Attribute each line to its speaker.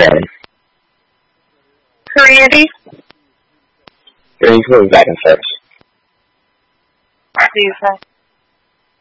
Speaker 1: Karen.
Speaker 2: Randy?
Speaker 1: Randy's coming back in first.
Speaker 2: What do you say?